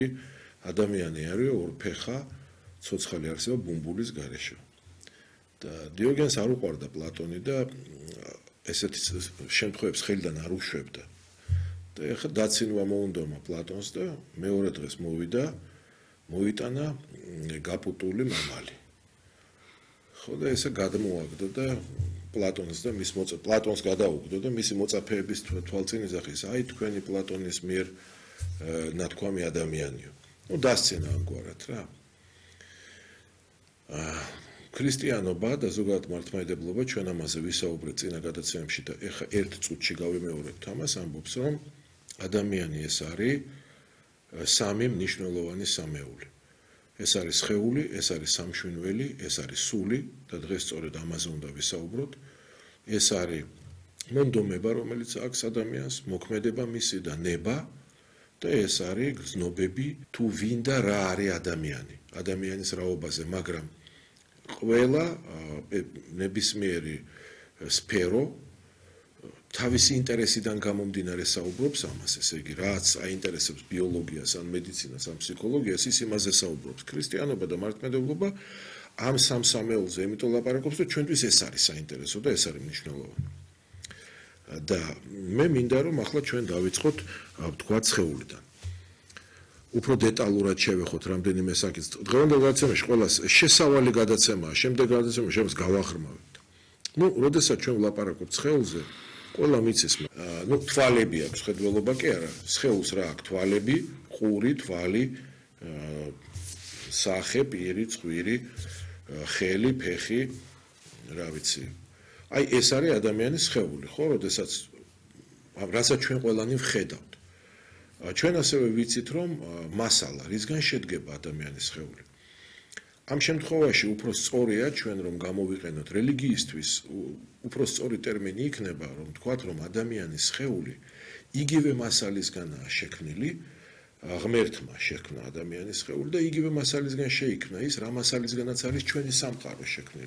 ადამიანი არის ორფეხა ცოცხალი არსება ბუმბულის გარეშე. და დიოგენს არ უყვარდა პლატონი და ესეთი შემთხვევებს ხელიდან არ უშვებდა. და ეხლა დაცინვა მოუნდომა პლატონს და მეორე დღეს მოიტანა გაპუტული მამალი. ხო და ესა გადმოაგდო და პლატონს გადაუგდო და მისი მოწაფეების თვალწინ იზახის, აი თქვენი პლატონის მიერ ნათქვამი ადამიანიო. ნუ დასცენა ამგვარად რა. ქრისტიანობა და ზოგადად მართლმადიდებლობა ჩვენ ამაზე ვისაუბრეთ წინა გადაცემებში და ეხა ერთ წუთში გავიმეორებთ ამას, ამბობს რომ ადამიანი ეს არის სამი მნიშვნელოვანი სამეული. ეს არის სხეული, ეს არის სამშვენველი, ეს არის სული და დღეს სწორედ ამაზე უნდა ვისაუბროთ. ეს არის მონდომება, რომელიც აქვს ადამიანს, მოქმედება მისი და ნება და ეს არის გრძნობები თუ ვინ და რა არის ადამიანი. ადამიანის რაობაზე, მაგრამ ყველა ნებისმიერი სფერო თავისი ინტერესიდან გამომდინარე საუბრობს ამას, ესე იგი, რაც აინტერესებს ბიოლოგიას, ან მედიცინას, ან ფსიქოლოგიას, ის იმაზე საუბრობს. ქრისტიანობა და მართლმადიდებლობა ამ სამ სამეულზე იმიტომ ლაპარაკობს, რომ ჩვენთვის ეს არის საინტერესო და ეს არის მნიშვნელოვანი. და მე მინდა რომ ახლა ჩვენ დავიწყოთ, ვთქვათ, სხეულიდან. უფრო დეტალურად შევეხოთ რამდენიმე საკითხს. დღევანდელ გადაცემაში ყველას შესავალი გადაცემაა, შემდეგ გადაცემაში შემს გავახრმავებთ. ნუ, როდესაც ჩვენ ვლაპარაკობთ სხეულზე, ყველა მიცის, თვალები აქვს, ხედველობა კი არა. სხეულს რა აქვს? თვალები, ყური, თვალი, სახე, პირი, ცხვირი, ხელი, ფეხი, რა ვიცი. აი ეს არის ადამიანის სხეული, ხო, როდესაც რასაც ჩვენ ყველანი ვხედავთ. ჩვენ ასევე ვიცით, რომ მასალა, რისგან შედგება ადამიანის სხეული. ამ შემთხვევაში უფრო სწორია ჩვენ რომ გამოვიყენოთ რელიგიისთვის, უფრო სწორი ტერმინი იქნება, რომ თქვათ, რომ ადამიანის სხეული იგივე მასალისგანაა შექმნილი, ღმერთმა შექმნა ადამიანის სხეული და იგივე მასალისგან შეიქმნა ის, რა მასალისგანაც არის ჩვენი სამყარო შექმნილი.